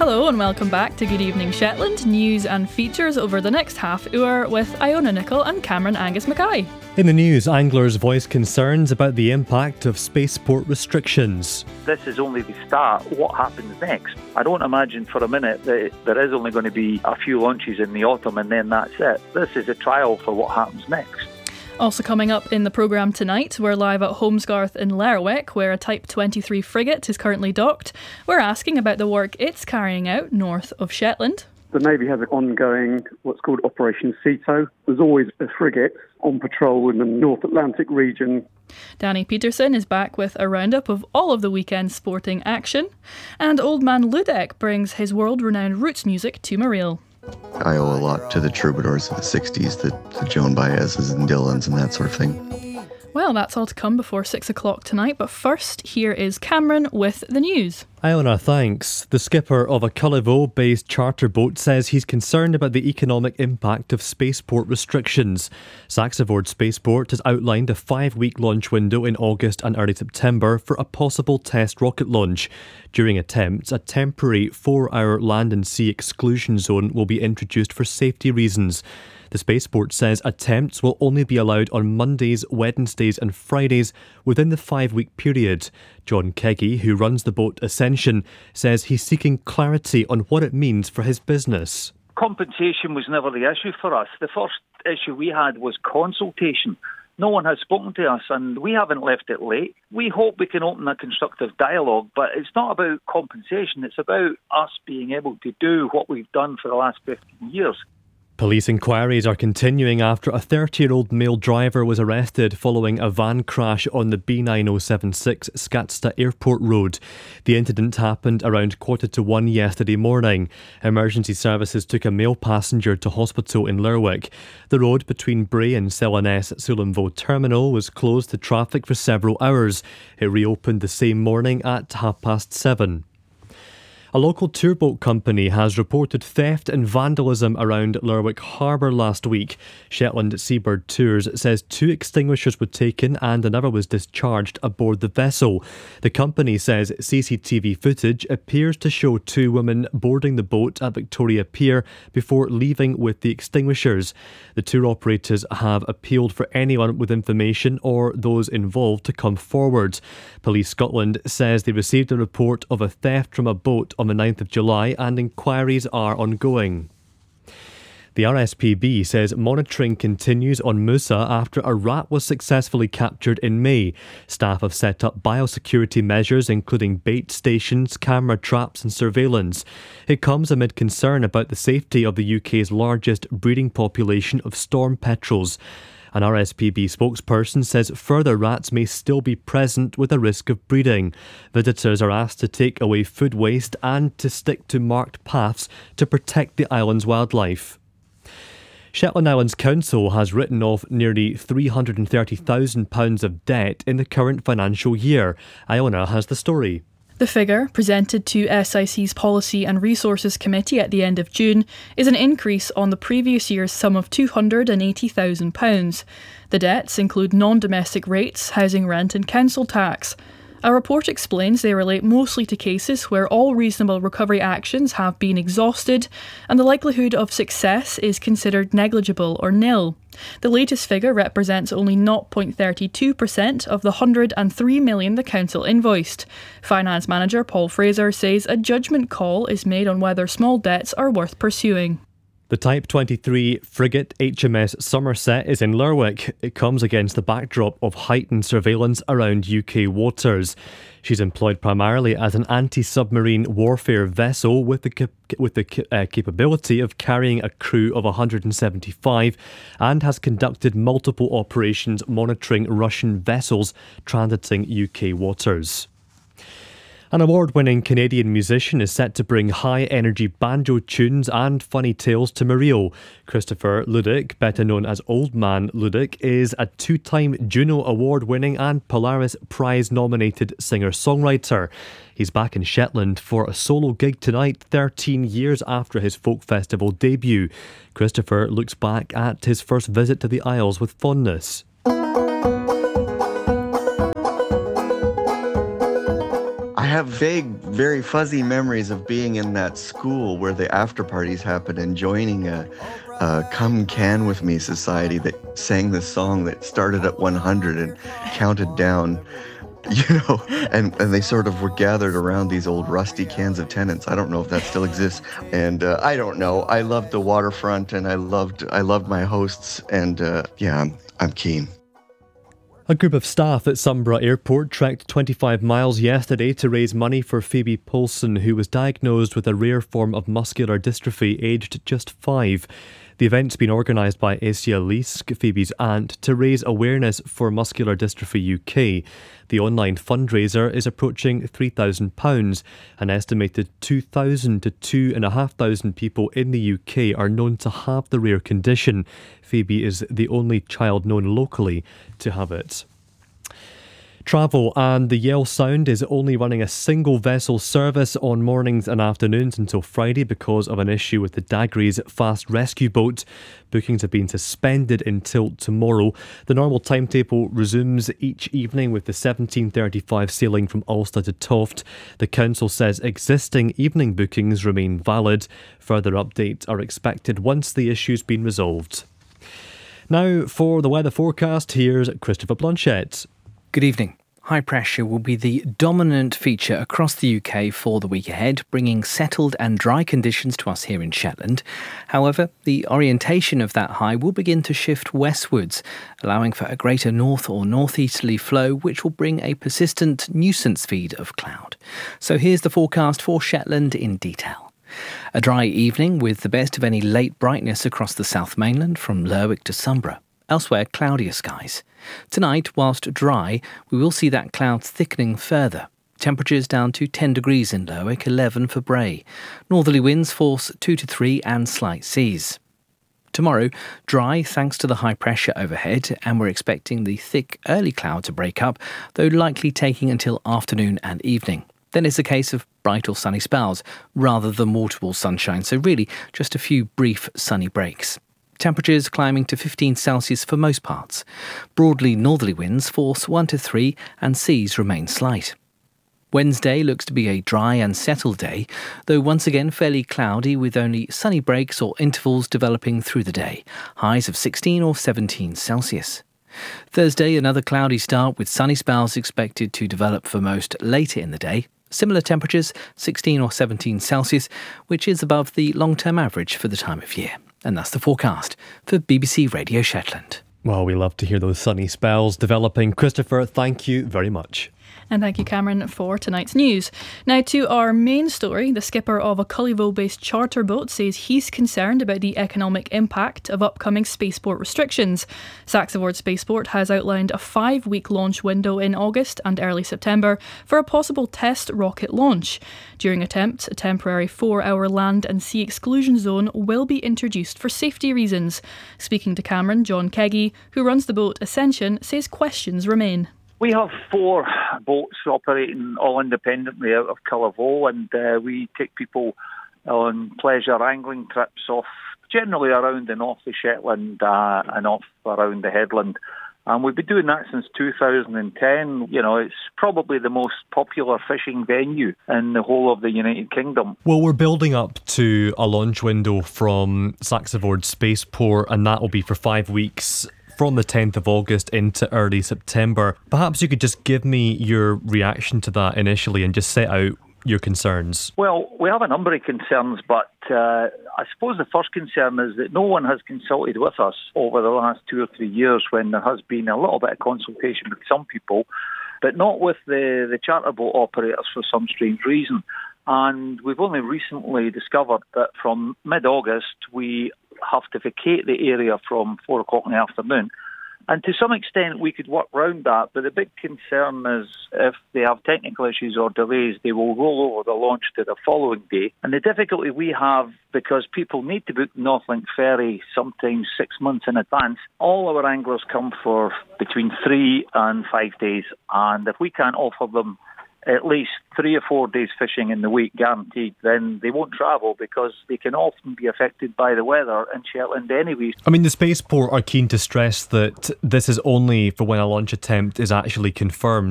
Hello and welcome back to Good Evening Shetland, news and features over the next half hour with Iona Nicol and Cameron Angus Mackay. In the news, anglers voice concerns about the impact of spaceport restrictions. This is only the start. What happens next? I don't imagine for a minute that there is only going to be a few launches in the autumn and then that's it. This is a trial for what happens next. Also coming up in the programme tonight, we're live at Holmesgarth in Lerwick, where a Type 23 frigate is currently docked. We're asking about the work it's carrying out north of Shetland. The Navy has an ongoing, what's called Operation Ceto. There's always a frigate on patrol in the North Atlantic region. Danny Peterson is back with a roundup of all of the weekend's sporting action. And Old Man Ludek brings his world-renowned roots music to Mareel. I owe a lot to the troubadours of the 60s, the Joan Baez's and Dylans and that sort of thing. Well, that's all to come before 6 o'clock tonight, but first, here is Cameron with the news. Iona, thanks. The skipper of a Cullivo-based charter boat says he's concerned about the economic impact of spaceport restrictions. Saxavord Spaceport has outlined a 5-week launch window in August and early September for a possible test rocket launch. During attempts, a temporary 4-hour land and sea exclusion zone will be introduced for safety reasons. The spaceport says attempts will only be allowed on Mondays, Wednesdays and Fridays within the 5-week period. John Keggy, who runs the boat Ascension, says he's seeking clarity on what it means for his business. Compensation was never the issue for us. The first issue we had was consultation. No one has spoken to us and we haven't left it late. We hope we can open a constructive dialogue, but it's not about compensation. It's about us being able to do what we've done for the last 15 years. Police inquiries are continuing after a 30-year-old male driver was arrested following a van crash on the B9076 Skatsta Airport Road. The incident happened around 1:45 yesterday morning. Emergency services took a male passenger to hospital in Lerwick. The road between Bray and Sellaness Sullomvo Terminal was closed to traffic for several hours. It reopened the same morning at 7:30. A local tourboat company has reported theft and vandalism around Lerwick Harbour last week. Shetland Seabird Tours says 2 extinguishers were taken and another was discharged aboard the vessel. The company says CCTV footage appears to show 2 women boarding the boat at Victoria Pier before leaving with the extinguishers. The tour operators have appealed for anyone with information or those involved to come forward. Police Scotland says they received a report of a theft from a boat on the 9th of July and inquiries are ongoing. The RSPB says monitoring continues on Musa after a rat was successfully captured in May. Staff have set up biosecurity measures including bait stations, camera traps and surveillance. It comes amid concern about the safety of the UK's largest breeding population of storm petrels. An RSPB spokesperson says further rats may still be present with a risk of breeding. Visitors are asked to take away food waste and to stick to marked paths to protect the island's wildlife. Shetland Islands Council has written off nearly £330,000 of debt in the current financial year. Iona has the story. The figure, presented to SIC's Policy and Resources Committee at the end of June, is an increase on the previous year's sum of £280,000. The debts include non-domestic rates, housing rent and council tax. A report explains they relate mostly to cases where all reasonable recovery actions have been exhausted and the likelihood of success is considered negligible or nil. The latest figure represents only 0.32% of the £103 million the council invoiced. Finance manager Paul Fraser says a judgment call is made on whether small debts are worth pursuing. The Type 23 frigate HMS Somerset is in Lerwick. It comes against the backdrop of heightened surveillance around UK waters. She's employed primarily as an anti-submarine warfare vessel with the capability of carrying a crew of 175 and has conducted multiple operations monitoring Russian vessels transiting UK waters. An award-winning Canadian musician is set to bring high-energy banjo tunes and funny tales to Mareel. Christopher Ludick, better known as Old Man Ludick, is a 2-time Juno Award-winning and Polaris Prize-nominated singer-songwriter. He's back in Shetland for a solo gig tonight, 13 years after his folk festival debut. Christopher looks back at his first visit to the Isles with fondness. I have vague, very fuzzy memories of being in that school where the after parties happen and joining a Come Can With Me society that sang this song that started at 100 and counted down, and they sort of were gathered around these old rusty cans of Tennent's. I don't know if that still exists. And I don't know. I loved the waterfront, and I loved my hosts, and I'm keen. A group of staff at Sunborough Airport trekked 25 miles yesterday to raise money for Phoebe Poulsen, who was diagnosed with a rare form of muscular dystrophy aged just 5. The event's been organised by Asia Leask, Phoebe's aunt, to raise awareness for Muscular Dystrophy UK. The online fundraiser is approaching £3,000. An estimated 2,000 to 2,500 people in the UK are known to have the rare condition. Phoebe is the only child known locally to have it. Travel and the Yell Sound is only running a single vessel service on mornings and afternoons until Friday because of an issue with the Dagries fast rescue boat. Bookings have been suspended until tomorrow. The normal timetable resumes each evening with the 17:35 sailing from Ulster to Toft. The council says existing evening bookings remain valid. Further updates are expected once the issue's been resolved. Now for the weather forecast, here's Christopher Blanchett. Good evening. High pressure will be the dominant feature across the UK for the week ahead, bringing settled and dry conditions to us here in Shetland. However, the orientation of that high will begin to shift westwards, allowing for a greater north or northeasterly flow, which will bring a persistent nuisance feed of cloud. So here's the forecast for Shetland in detail. A dry evening with the best of any late brightness across the South Mainland from Lerwick to Sunborough. Elsewhere, cloudier skies. Tonight, whilst dry, we will see that cloud thickening further. Temperatures down to 10 degrees in Lerwick, 11 for Bray. Northerly winds force 2 to 3 and slight seas. Tomorrow, dry thanks to the high pressure overhead, and we're expecting the thick early cloud to break up, though likely taking until afternoon and evening. Then it's a case of bright or sunny spells rather than multiple sunshine, so really just a few brief sunny breaks. Temperatures climbing to 15 Celsius for most parts. Broadly northerly winds force 1 to 3 and seas remain slight. Wednesday looks to be a dry and settled day, though once again fairly cloudy with only sunny breaks or intervals developing through the day. Highs of 16 or 17 Celsius. Thursday, another cloudy start with sunny spells expected to develop for most later in the day. Similar temperatures, 16 or 17 Celsius, which is above the long-term average for the time of year. And that's the forecast for BBC Radio Shetland. Well, we love to hear those sunny spells developing. Christopher, thank you very much. And thank you, Cameron, for tonight's news. Now to our main story. The skipper of a Cullyville-based charter boat says he's concerned about the economic impact of upcoming spaceport restrictions. Saxavord Spaceport has outlined a 5-week launch window in August and early September for a possible test rocket launch. During attempts, a temporary 4-hour land and sea exclusion zone will be introduced for safety reasons. Speaking to Cameron, John Keggy, who runs the boat Ascension, says questions remain. We have 4 boats operating all independently out of Cullyville, and we take people on pleasure angling trips off, generally around and off the Shetland and off around the headland. And we've been doing that since 2010. You know, it's probably the most popular fishing venue in the whole of the United Kingdom. Well, we're building up to a launch window from Saxavord Spaceport, and that will be for 5 weeks. From the 10th of August into early September. Perhaps you could just give me your reaction to that initially and just set out your concerns. Well, we have a number of concerns, but I suppose the first concern is that no one has consulted with us over the last 2 or 3 years when there has been a little bit of consultation with some people, but not with the charter boat operators for some strange reason. And we've only recently discovered that from mid-August we have to vacate the area from 4 o'clock in the afternoon. And to some extent we could work round that, but the big concern is if they have technical issues or delays, they will roll over the launch to the following day. And the difficulty we have, because people need to book Northlink Ferry sometimes 6 months in advance, all our anglers come for between 3 and 5 days. And if we can't offer them at least 3 or 4 days fishing in the week guaranteed, then they won't travel because they can often be affected by the weather in Shetland anyway. I mean, the spaceport are keen to stress that this is only for when a launch attempt is actually confirmed.